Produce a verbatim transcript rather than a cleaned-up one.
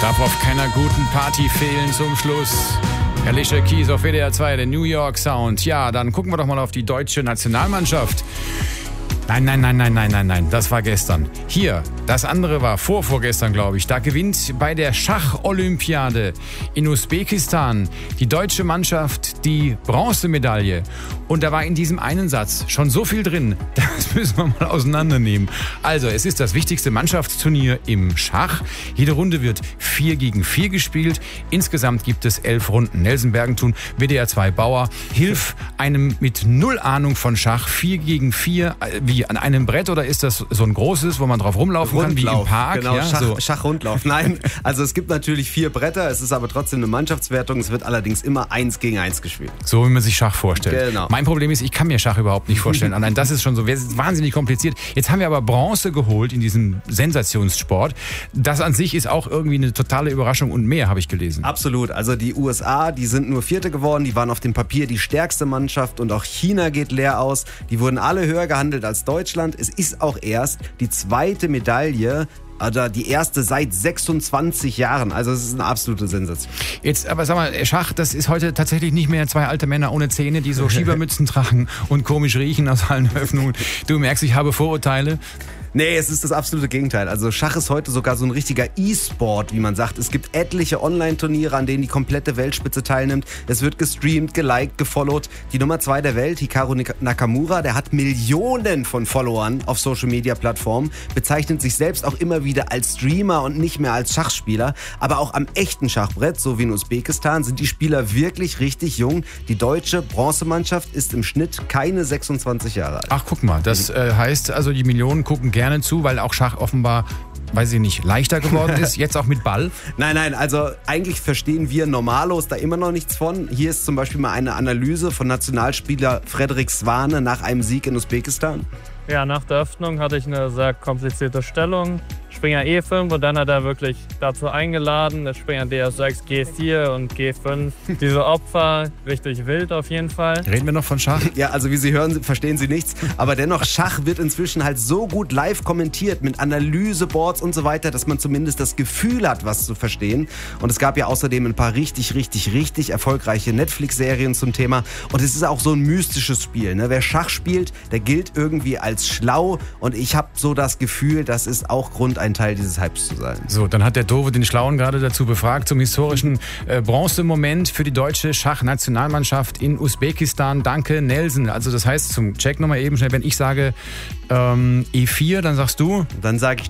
Darf auf keiner guten Party fehlen zum Schluss. Alicia Keys auf W D R zwei, der New York Sound. Ja, dann gucken wir doch mal auf die deutsche Nationalmannschaft. Nein, nein, nein, nein, nein, nein, nein, das war gestern. Hier, das andere war vor, vorgestern, glaube ich. Da gewinnt bei der Schach-Olympiade in Usbekistan die deutsche Mannschaft die Bronzemedaille. Und da war in diesem einen Satz schon so viel drin, das müssen wir mal auseinandernehmen. Also, es ist das wichtigste Mannschaftsturnier im Schach. Jede Runde wird vier gegen vier gespielt. Insgesamt gibt es elf Runden. Nelson Bergentun, W D R zwei Bauer, hilf einem mit null Ahnung von Schach, vier gegen vier, wie an einem Brett, oder ist das so ein großes, wo man drauf rumlaufen Rundlauf, kann, wie im Park? Genau, ja, Schach, so. Schachrundlauf. Nein, also es gibt natürlich vier Bretter, es ist aber trotzdem eine Mannschaftswertung, es wird allerdings immer eins gegen eins gespielt. So wie man sich Schach vorstellt. Genau. Mein Problem ist, ich kann mir Schach überhaupt nicht vorstellen. Allein das ist schon so wahnsinnig kompliziert. Jetzt haben wir aber Bronze geholt in diesem Sensationssport. Das an sich ist auch irgendwie eine totale Überraschung und mehr, habe ich gelesen. Absolut. Also die U S A, die sind nur Vierte geworden. Die waren auf dem Papier die stärkste Mannschaft und auch China geht leer aus. Die wurden alle höher gehandelt als Deutschland. Es ist auch erst die zweite Medaille, oder die erste seit sechsundzwanzig Jahren. Also es ist eine absolute Sensation. Jetzt, aber sag mal, Schach, das ist heute tatsächlich nicht mehr zwei alte Männer ohne Zähne, die so Schiebermützen tragen und komisch riechen aus allen Öffnungen. Du merkst, ich habe Vorurteile. Nee, es ist das absolute Gegenteil. Also Schach ist heute sogar so ein richtiger E-Sport, wie man sagt. Es gibt etliche Online-Turniere, an denen die komplette Weltspitze teilnimmt. Es wird gestreamt, geliked, gefollowt. Die Nummer zwei der Welt, Hikaru Nakamura, der hat Millionen von Followern auf Social-Media-Plattformen, bezeichnet sich selbst auch immer wieder als Streamer und nicht mehr als Schachspieler. Aber auch am echten Schachbrett, so wie in Usbekistan, sind die Spieler wirklich richtig jung. Die deutsche Bronzemannschaft ist im Schnitt keine sechsundzwanzig Jahre alt. Ach, guck mal, das äh, heißt also, die Millionen gucken gerne zu, weil auch Schach offenbar, weiß ich nicht, leichter geworden ist, jetzt auch mit Ball? Nein, nein, also eigentlich verstehen wir Normalos da immer noch nichts von. Hier ist zum Beispiel mal eine Analyse von Nationalspieler Frederik Swane nach einem Sieg in Usbekistan. Ja, nach der Öffnung hatte ich eine sehr komplizierte Stellung. Springer E fünf und dann hat er wirklich dazu eingeladen, der Springer D S sechs, G vier und G fünf. Diese Opfer, richtig wild auf jeden Fall. Reden wir noch von Schach? Ja, also wie Sie hören, verstehen Sie nichts. Aber dennoch, Schach wird inzwischen halt so gut live kommentiert mit Analyseboards und so weiter, dass man zumindest das Gefühl hat, was zu verstehen. Und es gab ja außerdem ein paar richtig, richtig, richtig erfolgreiche Netflix-Serien zum Thema. Und es ist auch so ein mystisches Spiel, ne? Wer Schach spielt, der gilt irgendwie als schlau. Und ich habe so das Gefühl, das ist auch Grund, ein Teil dieses Hypes zu sein. So, dann hat der Dove den Schlauen gerade dazu befragt zum historischen äh, Bronzemoment für die deutsche Schachnationalmannschaft in Usbekistan. Danke, Nelson. Also das heißt, zum Check nochmal eben schnell, wenn ich sage ähm, E vier, dann sagst du? Dann sage ich